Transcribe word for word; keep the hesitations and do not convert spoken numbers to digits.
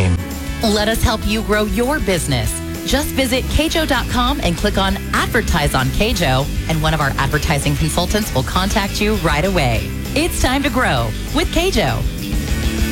team. Let us help you grow your business. Just visit Kjo dot com and click on Advertise on Kjo, and one of our advertising consultants will contact you right away. It's time to grow with Kjo.